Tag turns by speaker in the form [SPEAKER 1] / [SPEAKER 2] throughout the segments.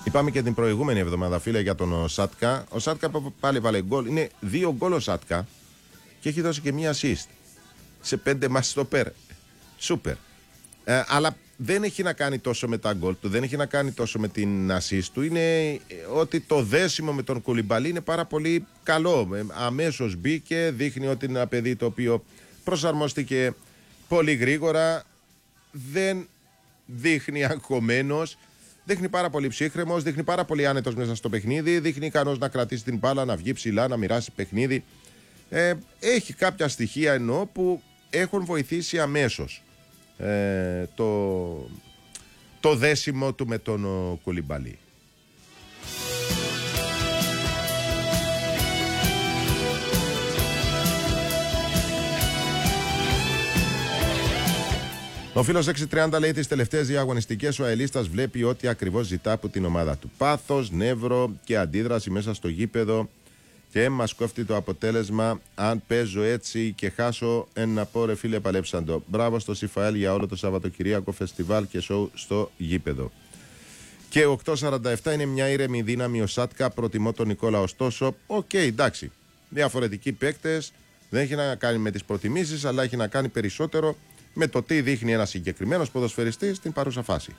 [SPEAKER 1] Είπαμε και την προηγούμενη εβδομάδα, φίλε, για τον Σάτκα. Ο Σάτκα πάλι βάλε γκολ. Είναι 2 γκολ ο Σάτκα και έχει δώσει και μία assist σε 5 μάτς στο περ. Σούπερ. Αλλά δεν έχει να κάνει τόσο με τα γκολ του, δεν έχει να κάνει τόσο με την assist του. Είναι ότι το δέσιμο με τον Κουλιμπαλί είναι πάρα πολύ καλό. Αμέσως μπήκε, δείχνει ότι είναι ένα παιδί το οποίο προσαρμόστηκε πολύ γρήγορα. Δεν δείχνει αγχωμένος. Δείχνει πάρα πολύ ψύχρεμος, δείχνει πάρα πολύ άνετος μέσα στο παιχνίδι, δείχνει ικανός να κρατήσει την μπάλα, να βγει ψηλά, να μοιράσει παιχνίδι. Έχει κάποια στοιχεία εννοώ που έχουν βοηθήσει αμέσως το δέσιμο του με τον Κουλιμπαλί. Ο φίλος 630 λέει: τις τελευταίες δύο αγωνιστικές ο αελίστας βλέπει ότι ακριβώς ζητά από την ομάδα του. Πάθος, νεύρο και αντίδραση μέσα στο γήπεδο και μας κόφτει το αποτέλεσμα. Αν παίζω έτσι και χάσω, να πω ρε φίλε παλέψαντο. Μπράβο στο Σιφαέλ για όλο το Σαββατοκυριακό φεστιβάλ και σοου στο γήπεδο. Και 8.47 είναι μια ήρεμη δύναμη ο Σάτκα. Προτιμώ τον Νικόλα, ωστόσο. Εντάξει. Διαφορετικοί παίκτες. Δεν έχει να κάνει με τις προτιμήσεις, αλλά έχει να κάνει περισσότερο με το τι δείχνει ένας συγκεκριμένος ποδοσφαιριστής στην παρούσα φάση.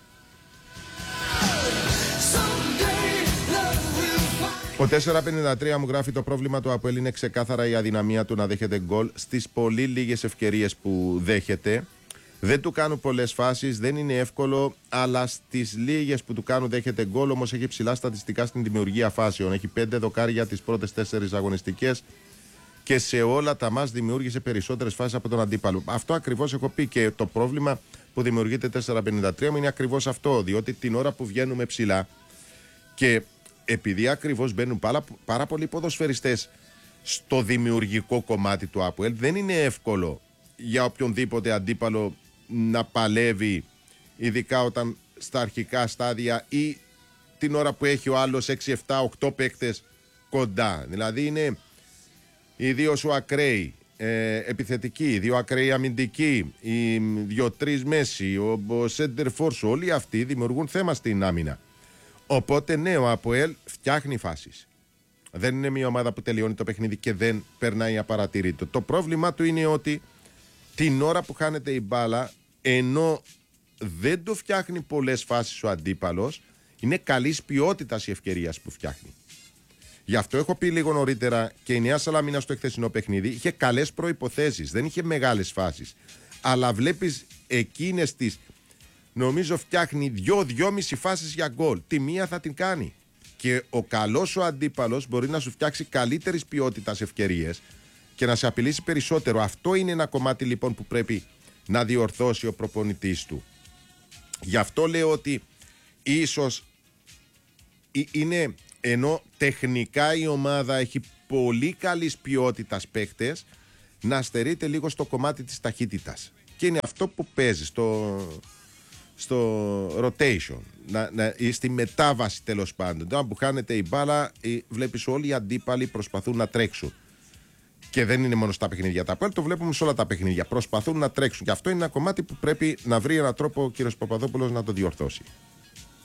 [SPEAKER 1] Ο 453 μου γράφει: το πρόβλημα του ΑΠΟΕΛ είναι ξεκάθαρα η αδυναμία του να δέχεται γκολ στις πολύ λίγες ευκαιρίες που δέχεται. Δεν του κάνουν πολλές φάσεις, δεν είναι εύκολο, αλλά στις λίγες που του κάνουν δέχεται γκολ. Όμως έχει ψηλά στατιστικά στην δημιουργία φάσεων. Έχει 5 δοκάρια τις πρώτες 4 αγωνιστικές και σε όλα τα μας δημιούργησε περισσότερες φάσεις από τον αντίπαλο. Αυτό ακριβώς έχω πει, και το πρόβλημα που δημιουργείται 453 είναι ακριβώς αυτό, διότι την ώρα που βγαίνουμε ψηλά και επειδή ακριβώς μπαίνουν πάρα πολλοί ποδοσφαιριστές στο δημιουργικό κομμάτι του ΑΠΟΕΛ, δεν είναι εύκολο για οποιονδήποτε αντίπαλο να παλεύει, ειδικά όταν στα αρχικά στάδια ή την ώρα που έχει ο άλλος 6, 7, 8 παίκτες κοντά. Δηλαδή είναι οι δύο σου ακραίοι επιθετικοί, οι δύο ακραίοι αμυντικοί, οι 2-3 μέση, ο σέντερ φόρ, όλοι αυτοί δημιουργούν θέμα στην άμυνα. Οπότε ναι, ο ΑΠΟΕΛ φτιάχνει φάσεις. Δεν είναι μια ομάδα που τελειώνει το παιχνίδι και δεν περνάει απαρατηρήτω. Το πρόβλημα του είναι ότι την ώρα που χάνεται η μπάλα, ενώ δεν το φτιάχνει πολλές φάσεις ο αντίπαλος, είναι καλής ποιότητας η ευκαιρία που φτιάχνει. Γι' αυτό έχω πει λίγο νωρίτερα και η Νέα Σαλαμίνα στο εχθεσινό παιχνίδι είχε καλές προϋποθέσεις, δεν είχε μεγάλες φάσεις. Αλλά βλέπεις εκείνες τις, νομίζω φτιάχνει 2-2,5 φάσεις για γκολ. Τη μία θα την κάνει. Και ο καλός ο αντίπαλος μπορεί να σου φτιάξει καλύτερης ποιότητας ευκαιρίες και να σε απειλήσει περισσότερο. Αυτό είναι ένα κομμάτι λοιπόν που πρέπει να διορθώσει ο προπονητής του. Γι' αυτό λέω ότι ίσως είναι, ενώ τεχνικά η ομάδα έχει πολύ καλής ποιότητας παίχτες, να στερείται λίγο στο κομμάτι της ταχύτητας. Και είναι αυτό που παίζει στο rotation, στη μετάβαση τέλος πάντων. Όταν που χάνεται η μπάλα, βλέπεις όλοι οι αντίπαλοι προσπαθούν να τρέξουν. Και δεν είναι μόνο στα παιχνίδια τα ΑΠΟΕΛ, το βλέπουμε σε όλα τα παιχνίδια. Προσπαθούν να τρέξουν. Και αυτό είναι ένα κομμάτι που πρέπει να βρει έναν τρόπο ο κύριος Παπαδόπουλος να το διορθώσει.